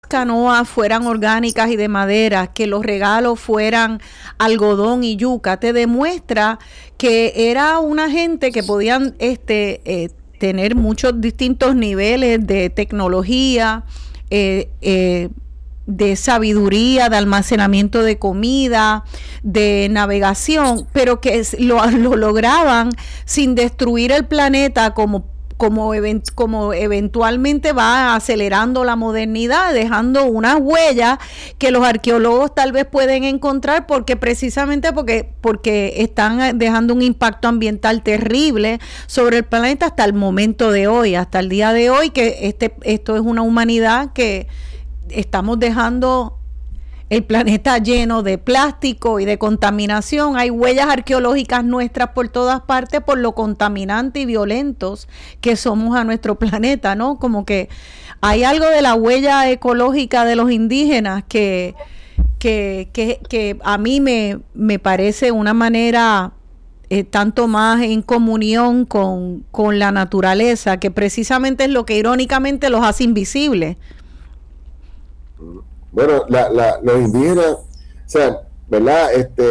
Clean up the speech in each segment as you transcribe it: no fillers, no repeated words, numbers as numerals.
canoas fueran orgánicas y de madera, que los regalos fueran algodón y yuca, te demuestra que era una gente que podían tener muchos distintos niveles de tecnología, de sabiduría, de almacenamiento de comida, de navegación, pero que lo lograban sin destruir el planeta como eventualmente va acelerando la modernidad, dejando unas huellas que los arqueólogos tal vez pueden encontrar precisamente porque están dejando un impacto ambiental terrible sobre el planeta hasta el momento de hoy, hasta el día de hoy, que esto es una humanidad que estamos dejando el planeta lleno de plástico y de contaminación. Hay huellas arqueológicas nuestras por todas partes por lo contaminante y violentos que somos a nuestro planeta, ¿no? Como que hay algo de la huella ecológica de los indígenas que a mí me parece una manera tanto más en comunión con la naturaleza, que precisamente es lo que irónicamente los hace invisibles. Bueno, los indígenas, o sea, ¿verdad?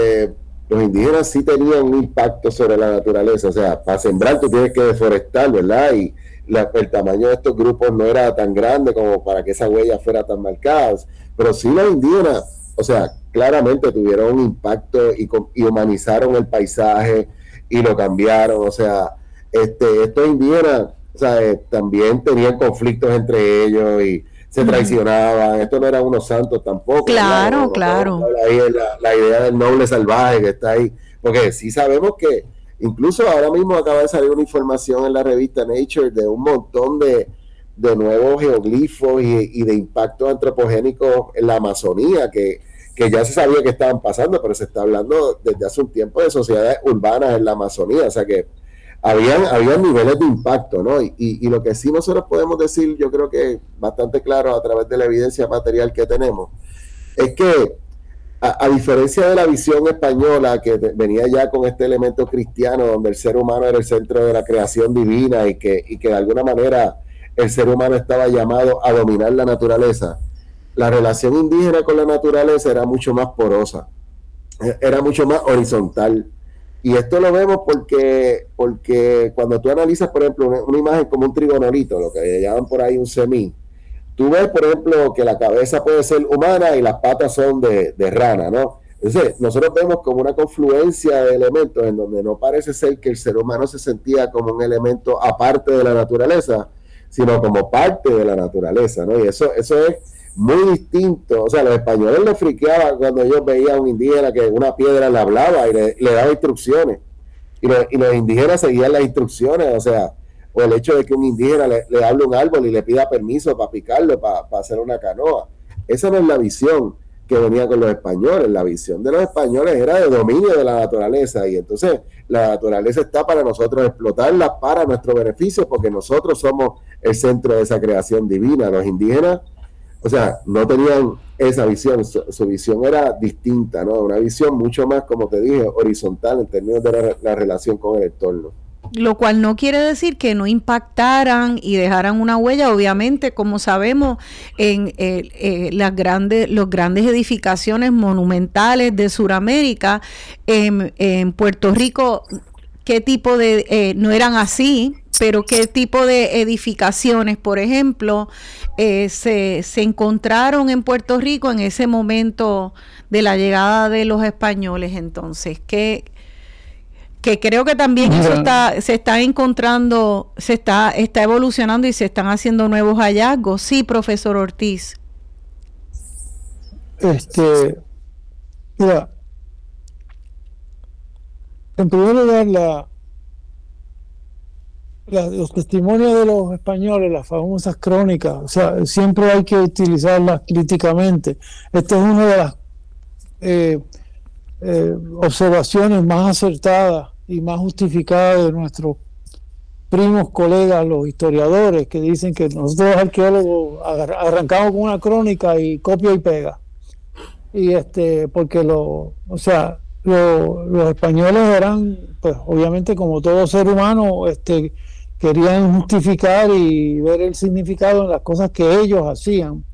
Los indígenas sí tenían un impacto sobre la naturaleza, o sea, para sembrar tú tienes que deforestar, ¿verdad? Y el tamaño de estos grupos no era tan grande como para que esa huella fuera tan marcada, pero sí los indígenas, o sea, claramente tuvieron un impacto y humanizaron el paisaje y lo cambiaron, o sea, estos indígenas, o sea, también tenían conflictos entre ellos y se traicionaban, esto no eran unos santos tampoco. Claro, no, claro. Ahí es la idea del noble salvaje que está ahí, porque sí sabemos que incluso ahora mismo acaba de salir una información en la revista Nature de un montón de nuevos geoglifos y de impactos antropogénicos en la Amazonía que ya se sabía que estaban pasando, pero se está hablando desde hace un tiempo de sociedades urbanas en la Amazonía, o sea que habían niveles de impacto, ¿no? Y lo que sí nosotros podemos decir, yo creo que bastante claro a través de la evidencia material que tenemos, es que a diferencia de la visión española que venía ya con este elemento cristiano, donde el ser humano era el centro de la creación divina y que de alguna manera el ser humano estaba llamado a dominar la naturaleza, la relación indígena con la naturaleza era mucho más porosa, era mucho más horizontal. Y esto lo vemos porque cuando tú analizas, por ejemplo, una imagen como un trigonolito, lo que llaman por ahí un semí, tú ves, por ejemplo, que la cabeza puede ser humana y las patas son de rana, ¿no? Entonces, nosotros vemos como una confluencia de elementos en donde no parece ser que el ser humano se sentía como un elemento aparte de la naturaleza, sino como parte de la naturaleza, ¿no? Y eso es muy distinto. O sea, los españoles les friqueaban cuando ellos veían a un indígena que una piedra le hablaba y le daba instrucciones. Y los indígenas seguían las instrucciones, o sea, o el hecho de que un indígena le hable un árbol y le pida permiso para picarlo, para hacer una canoa. Esa no es la visión que venía con los españoles. La visión de los españoles era de dominio de la naturaleza, y entonces la naturaleza está para nosotros explotarla para nuestro beneficio, porque nosotros somos el centro de esa creación divina. Los indígenas, o sea, no tenían esa visión, su visión era distinta, ¿no? Una visión mucho más, como te dije, horizontal en términos de la relación con el entorno. Lo cual no quiere decir que no impactaran y dejaran una huella, obviamente, como sabemos, en los grandes edificaciones monumentales de Sudamérica, en Puerto Rico, qué tipo de, no eran así, pero qué tipo de edificaciones, por ejemplo, se encontraron en Puerto Rico en ese momento de la llegada de los españoles. Entonces, que creo que también eso se está encontrando, está evolucionando y se están haciendo nuevos hallazgos. Sí, profesor Ortiz. Mira, en primer lugar, los testimonios de los españoles, las famosas crónicas, o sea, siempre hay que utilizarlas críticamente. Esta es una de las observaciones más acertadas y más justificadas de nuestros primos colegas, los historiadores, que dicen que nosotros los arqueólogos arrancamos con una crónica y copia y pega. Y porque los españoles eran, pues obviamente como todo ser humano, querían justificar y ver el significado en las cosas que ellos hacían.